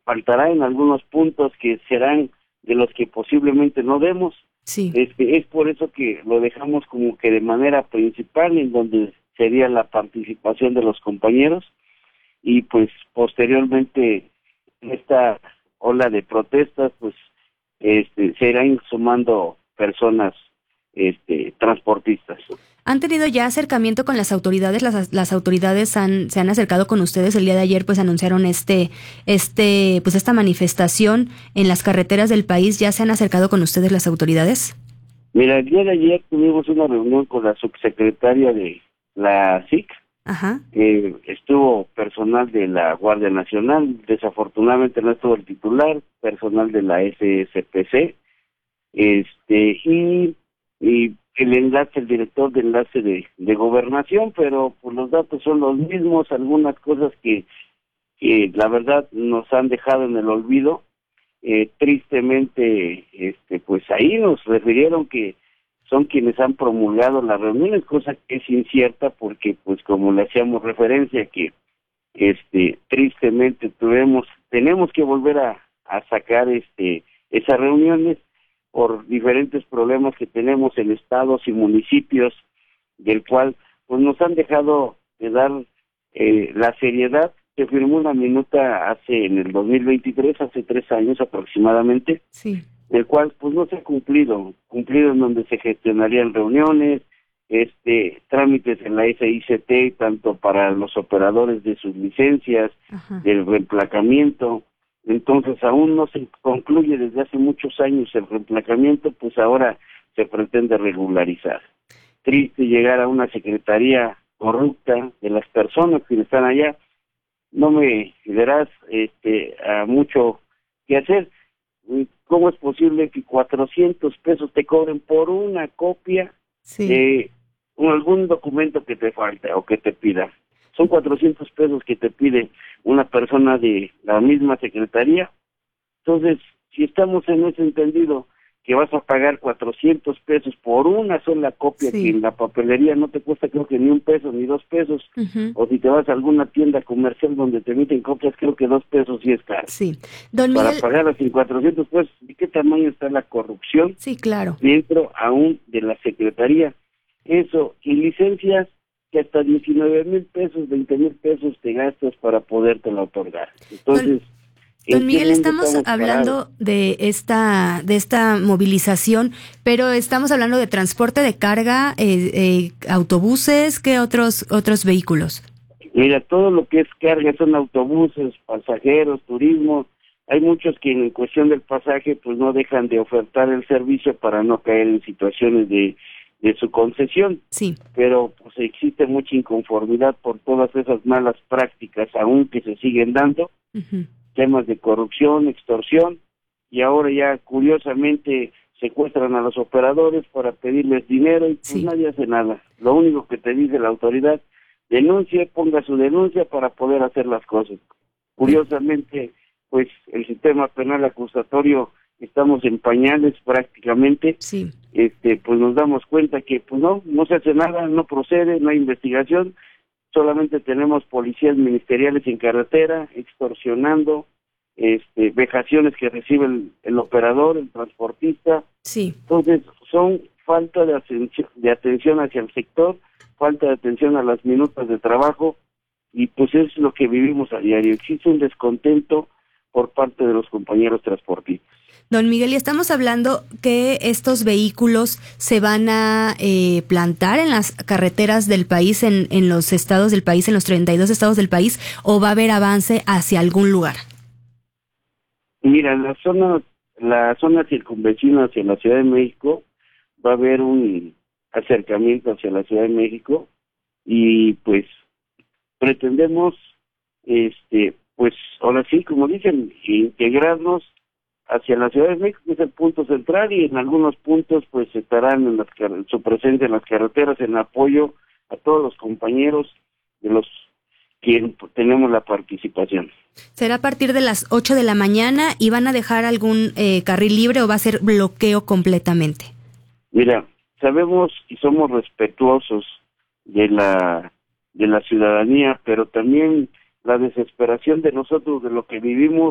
faltará en algunos puntos que serán de los que posiblemente no demos. Sí. Es por eso que lo dejamos como que de manera principal, en donde sería la participación de los compañeros, y pues posteriormente esta ola de protestas, pues se irán sumando personas transportistas. ¿Han tenido ya acercamiento con las autoridades? Las autoridades se han acercado con ustedes. El día de ayer pues anunciaron esta manifestación en las carreteras del país. ¿Ya se han acercado con ustedes las autoridades? Mira, el día de ayer tuvimos una reunión con la subsecretaria de la SIC. Ajá. Estuvo personal de la Guardia Nacional, desafortunadamente no estuvo el titular, personal de la SSPC, y el director de enlace de gobernación, pero pues los datos son los mismos, algunas cosas que la verdad nos han dejado en el olvido. Tristemente, pues ahí nos refirieron que son quienes han promulgado las reuniones, cosa que es incierta, porque pues como le hacíamos referencia que tristemente tenemos que volver a sacar esas reuniones por diferentes problemas que tenemos en estados y municipios, del cual pues nos han dejado de dar la seriedad. Se firmó una minuta en el 2023, hace 3 años aproximadamente, sí, del cual pues no se ha cumplido en donde se gestionarían reuniones, trámites en la SICT, tanto para los operadores de sus licencias, ajá, del reemplacamiento. Entonces aún no se concluye desde hace muchos años el reemplacamiento, pues ahora se pretende regularizar. Triste llegar a una secretaría corrupta de las personas que están allá. No me verás a mucho que hacer. ¿Cómo es posible que 400 pesos te cobren por una copia sí, de algún documento que te falta o que te pida? Son 400 pesos que te pide una persona de la misma secretaría. Entonces, si estamos en ese entendido que vas a pagar 400 pesos por una sola copia, sí, que en la papelería no te cuesta creo que ni 1 peso ni 2 pesos, uh-huh, o si te vas a alguna tienda comercial donde te emiten copias, creo que 2 pesos sí es caro. sí. Don Para Miguel, pagarlas en 400 pesos, ¿de qué tamaño está la corrupción sí, claro. dentro aún de la secretaría? Eso, y licencias que hasta 19,000 pesos, 20,000 pesos te gastas para podértela otorgar. Entonces, Don Miguel, estamos hablando de esta movilización, pero estamos hablando de transporte de carga, autobuses, ¿qué otros vehículos? Mira, todo lo que es carga son autobuses, pasajeros, turismo. Hay muchos que en cuestión del pasaje pues no dejan de ofertar el servicio para no caer en situaciones de su concesión. Sí. Pero pues existe mucha inconformidad por todas esas malas prácticas aún que se siguen dando. Uh-huh. Temas de corrupción, extorsión, y ahora ya curiosamente secuestran a los operadores para pedirles dinero y pues sí, nadie hace nada. Lo único que te dice la autoridad, denuncie, ponga su denuncia para poder hacer las cosas. Curiosamente, pues el sistema penal acusatorio estamos en pañales prácticamente. sí, Pues nos damos cuenta que pues no se hace nada, no procede, no hay investigación. Solamente tenemos policías ministeriales en carretera, extorsionando, vejaciones que recibe el operador, el transportista. sí. Entonces, son falta de atención hacia el sector, falta de atención a las minutas de trabajo, y pues es lo que vivimos a diario. Existe un descontento por parte de los compañeros transportistas. Don Miguel, y estamos hablando que estos vehículos se van a plantar en las carreteras del país, en los estados del país, en los 32 estados del país, ¿o va a haber avance hacia algún lugar? Mira, la zona circunvecina hacia la Ciudad de México va a haber un acercamiento hacia la Ciudad de México, y pues pretendemos, pues ahora sí, como dicen, integrarnos hacia la Ciudad de México, que es el punto central, y en algunos puntos pues estarán su presencia en las carreteras en apoyo a todos los compañeros de los que tenemos la participación. ¿Será a partir de las 8 de la mañana y van a dejar algún carril libre o va a ser bloqueo completamente? Mira, sabemos y somos respetuosos de la ciudadanía, pero también la desesperación de nosotros, de lo que vivimos,